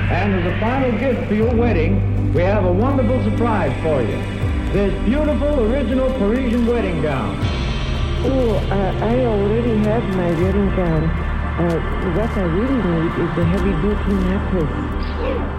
And as a final gift for your wedding, we have a wonderful surprise for you. This beautiful original Parisian wedding gown. Oh, I already have my wedding gown. What I really need is a heavy-duty mattress.